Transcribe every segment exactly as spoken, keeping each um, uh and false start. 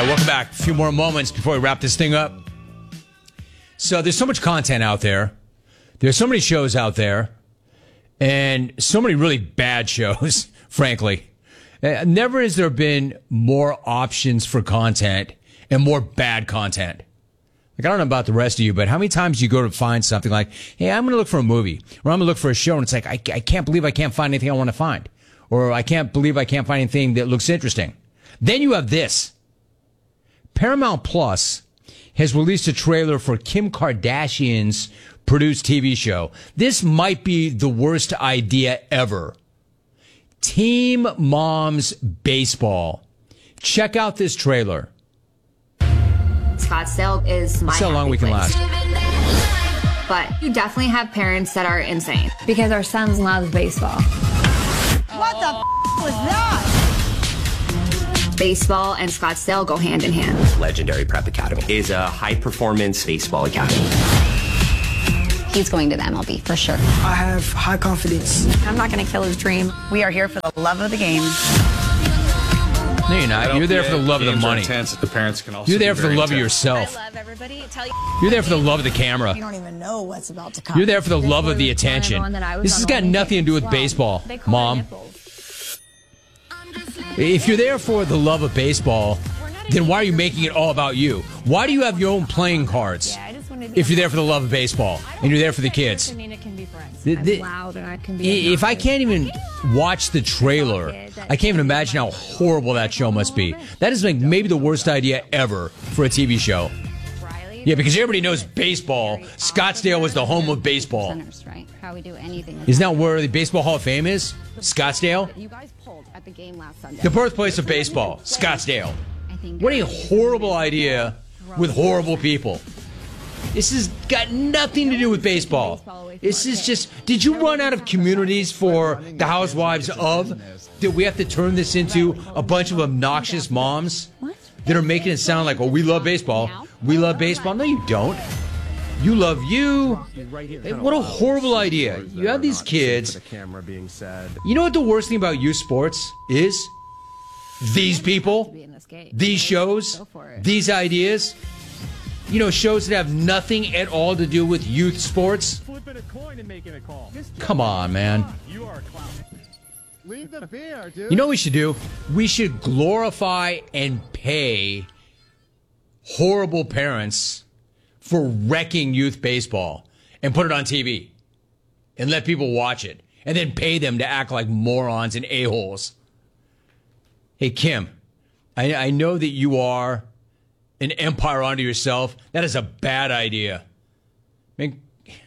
right, welcome back. A few more moments before we wrap this thing up. So there's so much content out there. There's so many shows out there. And so many really bad shows, frankly. Uh, never has there been more options for content and more bad content. Like, I don't know about the rest of you, but how many times do you go to find something like, hey, I'm going to look for a movie, or I'm going to look for a show, and it's like, I, I can't believe I can't find anything I want to find. Or I can't believe I can't find anything that looks interesting. Then you have this. Paramount Plus has released a trailer for Kim Kardashian's produced T V show. This might be the worst idea ever. Team Moms Baseball. Check out this trailer. Scottsdale is my That's how long we can place. last. But you definitely have parents that are insane. Because our son loves baseball. What the f*** was that? Baseball and Scottsdale go hand in hand. Legendary Prep Academy is a high-performance baseball academy. He's going to the M L B for sure. I have high confidence. I'm not going to kill his dream. We are here for the love of the game. No, you're not. You're there for the love of the money. Intense, the parents can also You're there for the love of intense. yourself. I love everybody. Tell you. You're there for the love of the camera. You don't even know what's about to come. You're there for the love of the attention. This has got nothing to do with baseball, Mom. If you're there for the love of baseball, then why are you making it all about you? Why do you have your own playing cards if you're there for the love of baseball and you're there for the kids? The- the- If I can't even watch the trailer, I can't even imagine how horrible that show must be. That is like maybe the worst idea ever for a T V show. Yeah, because everybody knows baseball. Scottsdale was the home of baseball. Centers, right? How we do anything. Isn't that where the Baseball Hall of Fame is? Scottsdale? You guys pulled at the game last Sunday. The birthplace of baseball, Scottsdale. I think What a horrible idea with horrible people. This has got nothing to do with baseball. This is just, did you run out of communities for the housewives of? Did we have to turn this into a bunch of obnoxious moms that are making it sound like, oh, we love baseball. We love baseball. No, you don't. You love you. What a horrible idea. You have these kids. You know what the worst thing about youth sports is? These people, these shows, these ideas. You know, shows that have nothing at all to do with youth sports. Come on, man. You are a clown. Leave the beer, dude. You know what we should do? We should glorify and pay horrible parents for wrecking youth baseball and put it on T V and let people watch it and then pay them to act like morons and a-holes. Hey, Kim, I, I know that you are an empire unto yourself. That is a bad idea. I mean,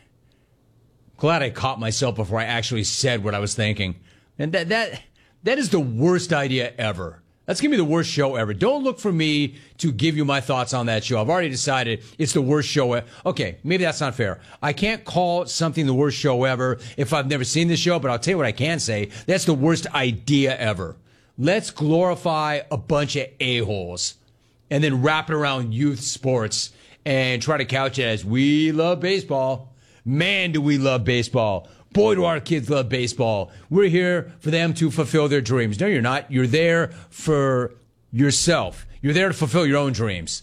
glad I caught myself before I actually said what I was thinking. And that that that is the worst idea ever. That's going to be the worst show ever. Don't look for me to give you my thoughts on that show. I've already decided it's the worst show ever. Okay, maybe that's not fair. I can't call something the worst show ever if I've never seen the show, but I'll tell you what I can say. That's the worst idea ever. Let's glorify a bunch of a-holes and then wrap it around youth sports and try to couch it as we love baseball. Man, do we love baseball. Boy, do our kids love baseball. We're here for them to fulfill their dreams. No, you're not. You're there for yourself. You're there to fulfill your own dreams.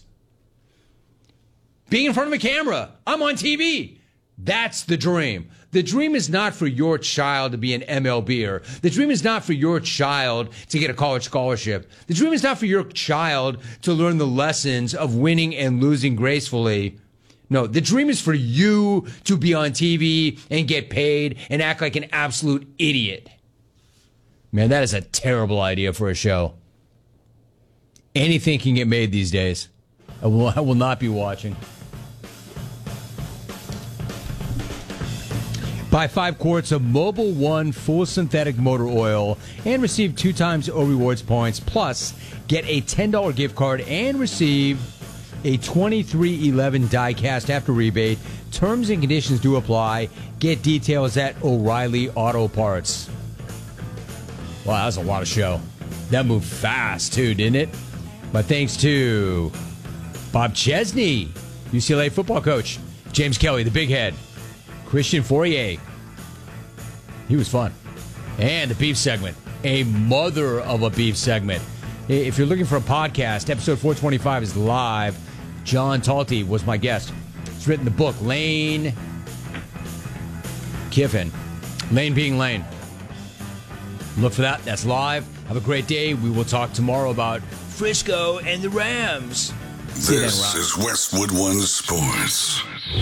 Being in front of a camera. I'm on T V. That's the dream. The dream is not for your child to be an M L B er. The dream is not for your child to get a college scholarship. The dream is not for your child to learn the lessons of winning and losing gracefully. No, the dream is for you to be on T V and get paid and act like an absolute idiot. Man, that is a terrible idea for a show. Anything can get made these days. I will, I will not be watching. Buy five quarts of Mobil One full synthetic motor oil and receive two times O Rewards points. Plus, get a ten dollars gift card and receive a twenty-three eleven die cast after rebate. Terms and conditions do apply. Get details at O'Reilly Auto Parts. Wow, that was a lot of show. That moved fast, too, didn't it? But thanks to Bob Chesney, U C L A football coach, James Kelly, the big head, Christian Fourier. He was fun. And the beef segment, a mother of a beef segment. If you're looking for a podcast, episode four twenty-five is live. John Talty was my guest. He's written the book, Lane Kiffin. Lane being Lane. Look for that. That's live. Have a great day. We will talk tomorrow about Frisco and the Rams. See this then, is Westwood One Sports.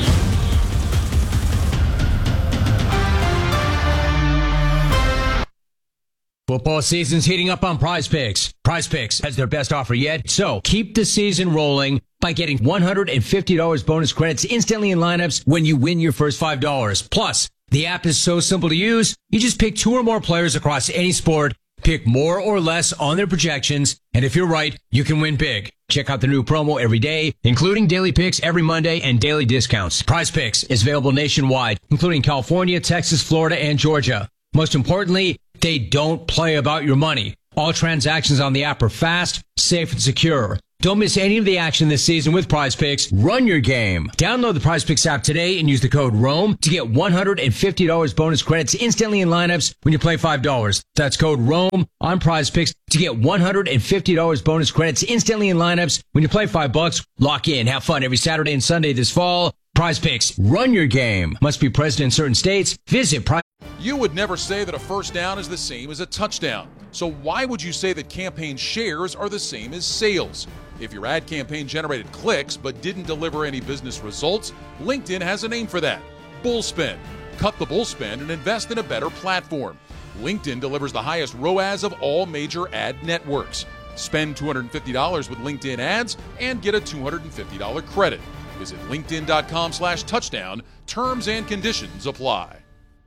Football season's heating up on Prize Picks. Prize Picks has their best offer yet, so keep the season rolling by getting one hundred fifty dollars bonus credits instantly in lineups when you win your first five dollars. Plus, the app is so simple to use, you just pick two or more players across any sport, pick more or less on their projections, and if you're right, you can win big. Check out the new promo every day, including daily picks every Monday and daily discounts. Prize Picks is available nationwide, including California, Texas, Florida, and Georgia. Most importantly, they don't play about your money. All transactions on the app are fast, safe, and secure. Don't miss any of the action this season with Prize Picks. Run your game. Download the Prize Picks app today and use the code ROAM to get one hundred fifty dollars bonus credits instantly in lineups when you play five dollars. That's code ROAM on Prize Picks to get one hundred fifty dollars bonus credits instantly in lineups when you play five bucks. Lock in. Have fun every Saturday and Sunday this fall. Prize Picks. Run your game. Must be present in certain states. Visit Prize. You would never say that a first down is the same as a touchdown. So why would you say that campaign shares are the same as sales? If your ad campaign generated clicks but didn't deliver any business results, LinkedIn has a name for that. Bullspend. Cut the bullspend and invest in a better platform. LinkedIn delivers the highest R O A S of all major ad networks. Spend two hundred fifty dollars with LinkedIn ads and get a two hundred fifty dollars credit. Visit linkedin.com slash touchdown. Terms and conditions apply.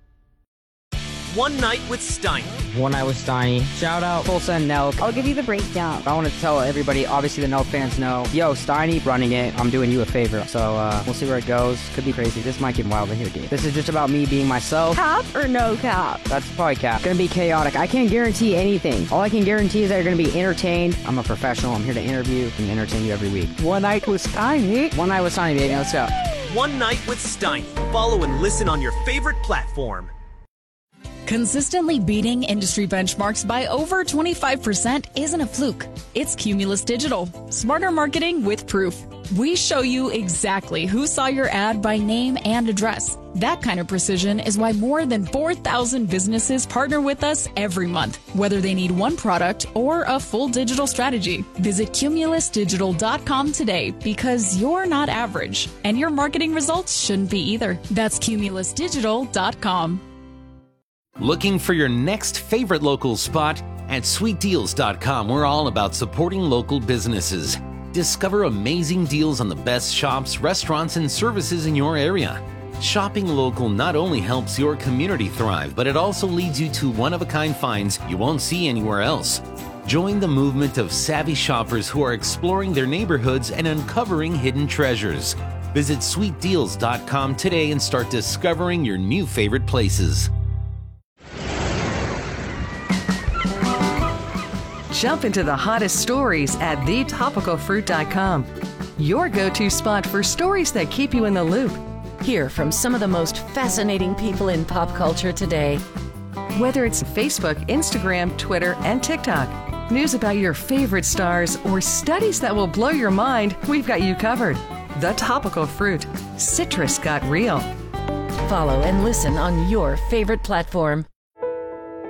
One Night with Steiny. One Night with Steiny. Shout out Tulsa and Nelk. I'll give you the breakdown. I want to tell everybody, obviously the Nelk fans know, yo, Steiny running it. I'm doing you a favor. So uh, we'll see where it goes. Could be crazy. This might get wild in here, dude. This is just about me being myself. Cap or no cap? That's probably cap. Gonna be chaotic. I can't guarantee anything. All I can guarantee is that you're gonna be entertained. I'm a professional. I'm here to interview and entertain you every week. One Night with Steiny. One Night with Steiny, baby. Let's go. One Night with Steiny. Follow and listen on your favorite platform. Consistently beating industry benchmarks by over twenty-five percent isn't a fluke. It's Cumulus Digital. Smarter marketing with proof. We show you exactly who saw your ad by name and address. That kind of precision is why more than four thousand businesses partner with us every month, whether they need one product or a full digital strategy. Visit cumulus digital dot com today because you're not average, and your marketing results shouldn't be either. That's cumulus digital dot com. Looking for your next favorite local spot? At sweet deals dot com, we're all about supporting local businesses. Discover amazing deals on the best shops, restaurants, and services in your area. Shopping local not only helps your community thrive, but it also leads you to one-of-a-kind finds you won't see anywhere else. Join the movement of savvy shoppers who are exploring their neighborhoods and uncovering hidden treasures. Visit sweet deals dot com today and start discovering your new favorite places. Jump into the hottest stories at the topical fruit dot com. Your go-to spot for stories that keep you in the loop. Hear from some of the most fascinating people in pop culture today. Whether it's Facebook, Instagram, Twitter, and TikTok, news about your favorite stars, or studies that will blow your mind, we've got you covered. The Topical Fruit. Citrus got real. Follow and listen on your favorite platform.